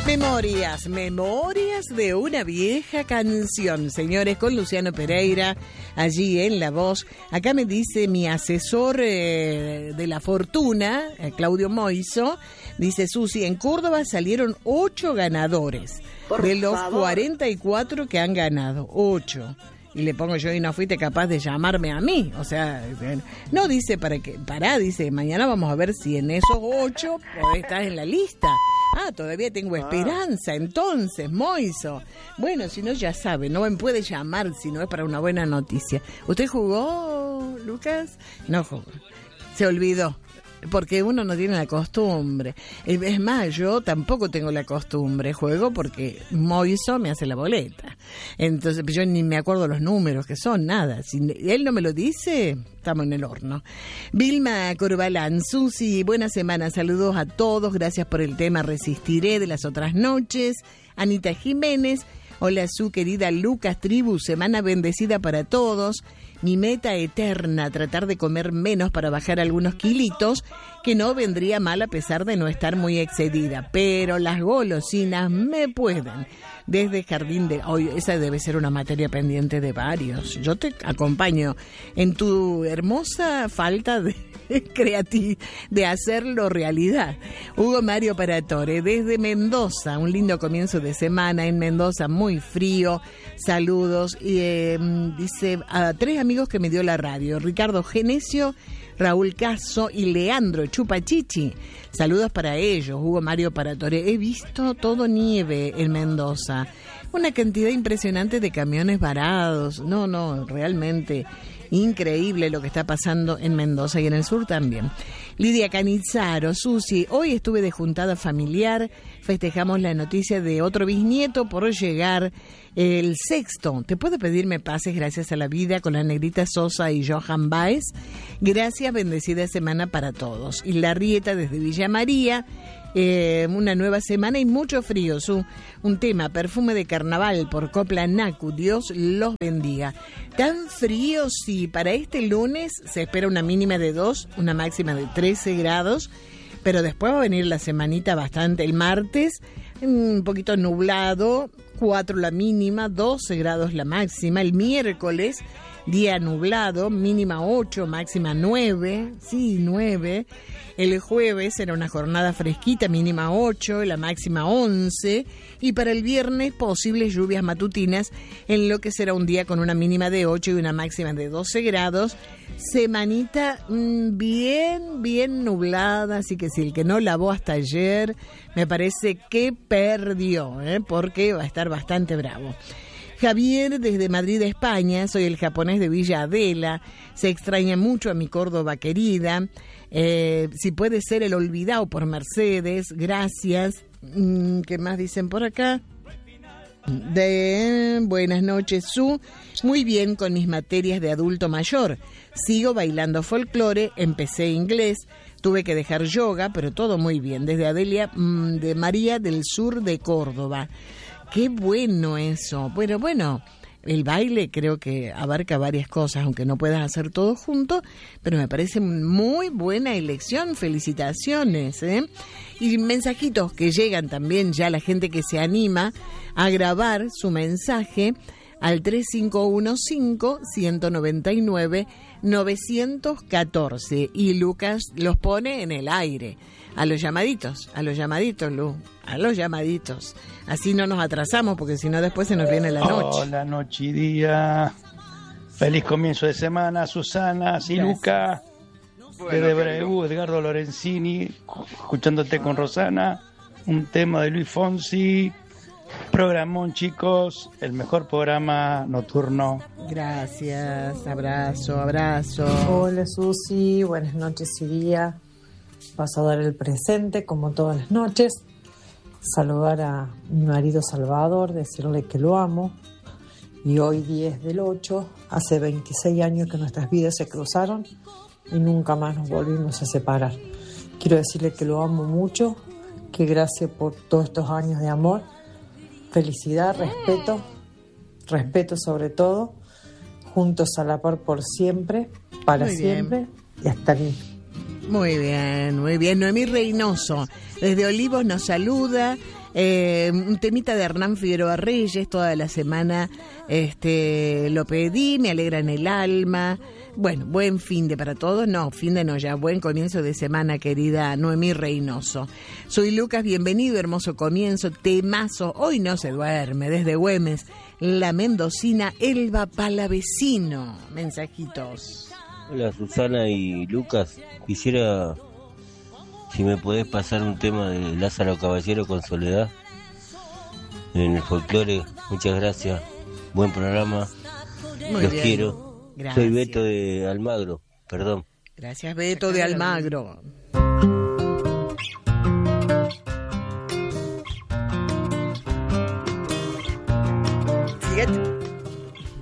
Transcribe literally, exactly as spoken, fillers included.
Memorias, memorias de una vieja canción, señores, con Luciano Pereira, allí en la voz. Acá me dice mi asesor eh, de la fortuna, eh, Claudio Moiso, dice: Susi, en Córdoba salieron ocho ganadores, por de los favor. cuarenta y cuatro que han ganado, ocho. Y le pongo yo, y no fuiste capaz de llamarme a mí. O sea, no, dice, para que, pará, dice, mañana vamos a ver si en esos ocho estás en la lista. Ah, todavía tengo esperanza, entonces, Moiso. Bueno, si no, ya sabe, no me puede llamar si no es para una buena noticia. ¿Usted jugó, Lucas? No jugó, se olvidó. Porque uno no tiene la costumbre. Es más, yo tampoco tengo la costumbre. Juego porque Moiso me hace la boleta. Entonces yo ni me acuerdo los números que son, nada. Si él no me lo dice, estamos en el horno. Vilma Corbalán, Susi, buena semana. Saludos a todos. Gracias por el tema Resistiré de las otras noches. Anita Jiménez. Hola, su querida Lucas Tribu. Semana bendecida para todos. Mi meta eterna, tratar de comer menos para bajar algunos kilitos, que no vendría mal a pesar de no estar muy excedida. Pero las golosinas me pueden. Desde Jardín de... Hoy esa debe ser una materia pendiente de varios. Yo te acompaño en tu hermosa falta de creatividad, de hacerlo realidad. Hugo Mario Paratore, desde Mendoza. Un lindo comienzo de semana en Mendoza, muy frío. Saludos. Y eh, dice a tres amigos que me dio la radio: Ricardo Genesio, Raúl Caso y Leandro Chupachichi. Saludos para ellos. Hugo Mario Paratore. He visto todo nieve en Mendoza. Una cantidad impresionante de camiones varados. No, no, realmente increíble lo que está pasando en Mendoza y en el sur también. Lidia Canizaro, Susi, hoy estuve de juntada familiar, festejamos la noticia de otro bisnieto por llegar, el sexto. ¿Te puedo pedirme pases gracias a la vida con la Negrita Sosa y Johan Baez? Gracias, bendecida semana para todos. Y la Rieta desde Villa María. Eh, una nueva semana y mucho frío. Su, un tema, Perfume de Carnaval por Copla Nacu. Dios los bendiga. Tan frío, sí. Para este lunes se espera una mínima de dos, una máxima de trece grados, pero después va a venir la semanita bastante. El martes un poquito nublado, cuatro la mínima, doce grados la máxima. El miércoles día nublado, mínima ocho, máxima nueve, sí, nueve. El jueves será una jornada fresquita, mínima ocho, la máxima once. Y para el viernes, posibles lluvias matutinas, en lo que será un día con una mínima de ocho y una máxima de doce grados. Semanita mmm, bien, bien nublada, así que si el que no lavó hasta ayer, me parece que perdió, ¿eh? Porque va a estar bastante bravo. Javier, desde Madrid, España, soy el japonés de Villa Adela, se extraña mucho a mi Córdoba querida, eh, si puede ser el olvidado por Mercedes, gracias. ¿Qué más dicen por acá? De buenas noches, Su. Muy bien con mis materias de adulto mayor. Sigo bailando folclore, empecé inglés, tuve que dejar yoga, pero todo muy bien. Desde Adelia de María del Sur de Córdoba. Qué bueno eso. Bueno, bueno, el baile creo que abarca varias cosas, aunque no puedas hacer todo junto, pero me parece muy buena elección. Felicitaciones, ¿eh? Y mensajitos que llegan también, ya la gente que se anima a grabar su mensaje al tres cinco uno cinco, uno nueve nueve, nueve uno cuatro. Y Lucas los pone en el aire. A los llamaditos, a los llamaditos, Lu, a los llamaditos. Así no nos atrasamos, porque si no después se nos viene la noche. Hola, noche y día. Feliz comienzo de semana, Susana, y Luca. Bueno, desde Breu, Edgardo Lorenzini, escuchándote con Rosana. Un tema de Luis Fonsi. Programón, chicos, el mejor programa nocturno. Gracias, abrazo, abrazo. Hola, Susi, buenas noches y día. Paso a dar el presente, como todas las noches. Saludar a mi marido Salvador, decirle que lo amo. Y hoy, diez del ocho, hace veintiséis años que nuestras vidas se cruzaron y nunca más nos volvimos a separar. Quiero decirle que lo amo mucho, que gracias por todos estos años de amor, felicidad, respeto, respeto sobre todo, juntos a la par por siempre, para muy siempre bien. Y hasta aquí. Muy bien, muy bien. Noemí Reynoso, desde Olivos nos saluda. Eh, un temita de Hernán Figueroa Reyes, toda la semana este, lo pedí, me alegra en el alma. Bueno, buen fin de para todos, no, fin de no ya, buen comienzo de semana, querida Noemí Reynoso. Soy Lucas, bienvenido, hermoso comienzo, temazo, hoy no se duerme, desde Güemes, la mendocina Elba Palavecino. Mensajitos. Hola Susana y Lucas, quisiera... si me podés pasar un tema de Lázaro Caballero con Soledad en el folclore. Muchas gracias, buen programa. Muy los bien. Quiero. Gracias. Soy Beto de Almagro, perdón. Gracias, Beto de Almagro.